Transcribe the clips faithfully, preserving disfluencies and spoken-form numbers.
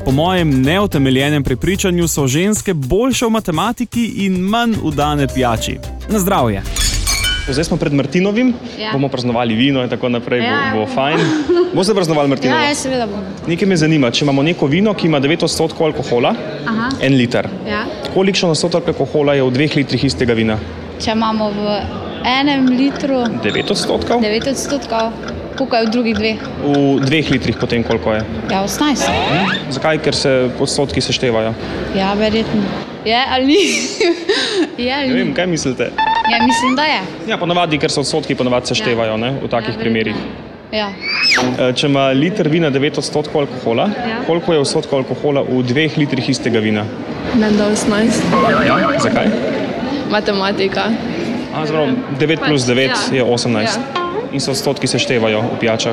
po mojem neutemeljenem prepričanju so ženske boljše v matematiki in manj vdane pijači. Na zdravje! Zdaj smo pred Martinovim, ja. Bomo praznovali vino in tako naprej, ja, bo, bo fajn. Boste praznovali Martinovo? Ja, seveda bom. Nekaj me zanima, če imamo neko vino, ki ima devet odstotkov alkohola, Aha. en liter. Ja. Kolikšen odstotek alkohola je v dveh litrih istega vina? Če imamo v enem litru devet odstotkov? devet odstotkov, koliko je v drugih dveh? V dveh litrih potem koliko je? Ja, osemnajst. Hm? Zakaj? Ker se odstotki seštevajo? Ja, verjetno. Je ali ni? Je ali ni? Ne vem, kaj mislite? Ja, mislim, da je. Ja, ponavadi, ker se odstotki ponavadi seštevajo, ja. ne, v takih ja, primerih. Ja. Če ima liter vina devet odstotkov alkohola, ja. koliko je odstotkov alkohola v dveh litrih istega vina? Ne, da osemnajst. Ja, zakaj? Matematika. A, zelo, devet plus devet ja. je osemnajst. Ja. In se odstotki seštevajo v pijačah?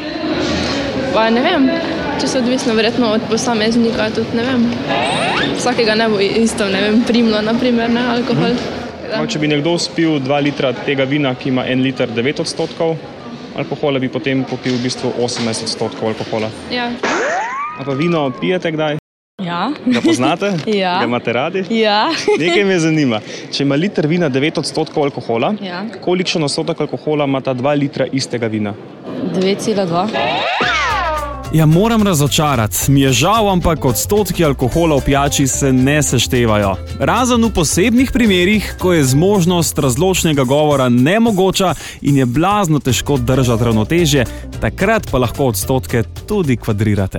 Pa ne vem, če se odvisno verjetno od posameznika, tudi ne vem. Vsakega ne bo isto, ne vem, primlo, naprimer, ne, alkohol. Mhm. Če bi nekdo spil dva litra tega vina, ki ima en liter devet odstotkov alkohola, bi potem popil v bistvu osemnajst odstotkov alkohola. Ja. A pa vino pijete kdaj? Ja. Ga poznate? Ja. Ga imate radi? Ja. Nekaj me zanima. Če ima liter vina devet odstotkov alkohola, ja. kolikšen odstotek alkohola ima ta dva litra istega vina? devet cela dva. Ja, moram razočarati. Mi je žal, ampak odstotki alkohola v pijači se ne seštevajo. Razen v posebnih primerih, ko je zmožnost razločnega govora nemogoča in je blazno težko držati ravnotežje, takrat pa lahko odstotke tudi kvadrirate.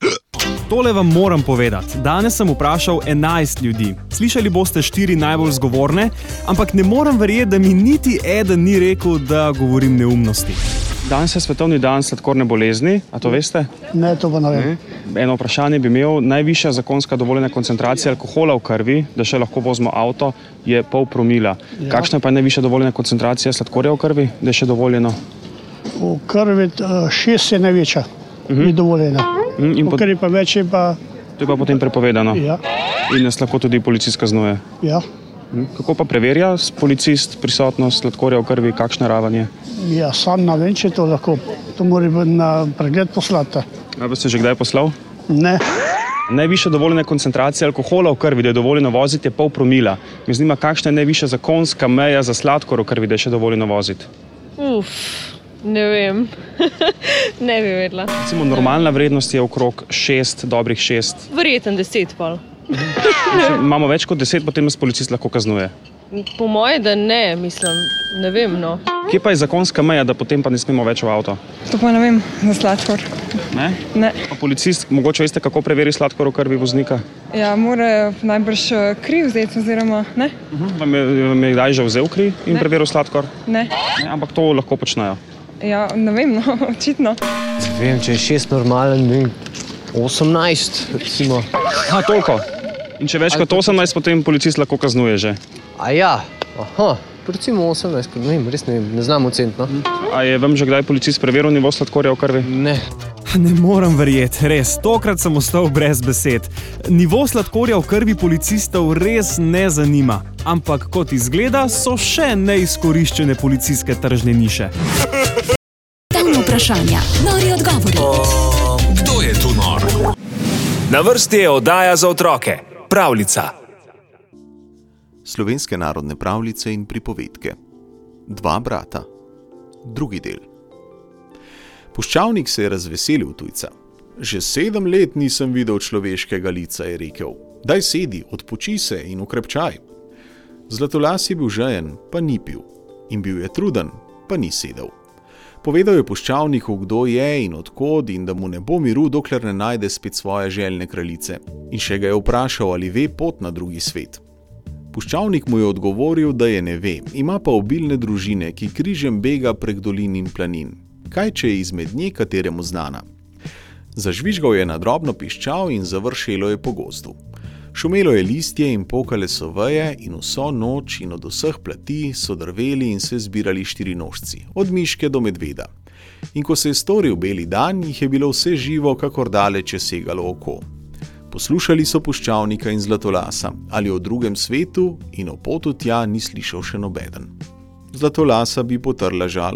Tole vam moram povedati. Danes sem vprašal enajst ljudi. Slišali boste štiri najbolj zgovorne, ampak ne morem verjeti, da mi niti eden ni rekel, da govorim neumnosti. Danes je svetovni dan sladkorne bolezni, a to veste? Ne, to pa ne vem. Eno vprašanje bi imel, najvišja zakonska dovoljena koncentracija alkohola v krvi, da še lahko vozimo avto, je pol promila. Ja. Kakšna pa je najvišja dovoljena koncentracija sladkorja v krvi, da je še dovoljeno? V krvi šest je največja, uh-huh. ni dovoljena. Uh-huh. V krvi pa več je pa... To je pa potem prepovedano? Ja. In nas lahko tudi policist kaznuje? Ja. Kako pa preverja policist prisotnost sladkorja v krvi, kakšna raven je? Ja, sam ne vem, če to lahko. To mora biti na pregled poslati. A ste že kdaj poslal? Ne. Najvišja dovoljena koncentracija alkohola v krvi, da je dovoljeno voziti, je pol promila. Me zanima, kakšna je najvišja zakonska meja za sladkor v krvi, da je še dovoljeno voziti? Uf, ne vem. Ne bi vedela. Recimo, normalna vrednost je okrog šest, dobrih šest. Verjeten deset pol. Imamo več kot deset, potem nas policist lahko kaznuje. Po moje, da ne, mislim, ne vem, no. Kje pa je zakonska meja, da potem pa ne smemo več v avto? To pa ne vem, za sladkor. Ne? Ne. Pa policist, mogoče veste, kako preveri sladkor v krvi voznika? Ja, mora najbrž kri vzeti, oziroma, ne? Uh-huh. Vam je, vam je kdaj že vzel kri in ne. preveril sladkor? Ne. Ne. Ampak to lahko počnejo? Ja, ne vem, no, očitno. Ne vem, če je šest normalen, ne, osemnajst, recimo. Ha, toliko? In če več kot osemnajst, potem policist lahko kaznuje že? A ja, aha, recimo osemnajst, ne vem, res ne vem, ne znam oceniti, no. A je vam že kdaj policist preveril nivo sladkorja v krvi? Ne. Ne moram verjeti, res, tokrat sem ostal brez besed. Nivo sladkorja v krvi policistov res ne zanima, ampak kot izgleda, so še neizkoriščene policijske tržne niše. Dajmo vprašanja, nori odgovori. O, kdo je tu nor? Na vrsti je oddaja za otroke. Pravljica. Slovenske narodne pravljice in pripovedke. Dva brata. Drugi del. Puščavnik se je razveselil tujca. Že sedem let nisem videl človeškega lica, je rekel. Daj sedi, odpoči se in ukrepčaj. Zlatolas je bil žejen, pa ni pil. In bil je truden, pa ni sedel. Povedal je puščavniku, kdo je in odkod in da mu ne bo miru, dokler ne najde spet svoje željne kraljice. In še ga je vprašal, ali ve pot na drugi svet. Puščavnik mu je odgovoril, da je ne ve, ima pa obilne družine, ki križem bega prek dolin in planin. Kaj, če je izmed nje kateremu znana? Zažvižgal je na drobno piščal in završelo je po gozdu. Šumelo je listje in pokale so veje in vso noč in od vseh plati so drveli in se zbirali štirinožci, od miške do medveda. In ko se je storil beli dan, jih je bilo vse živo, kakor daleč je segalo oko. Poslušali so puščavnika in Zlatolasa, ali o drugem svetu in o potu tja ni slišal še nobeden. Zlatolasa bi potrla žalost.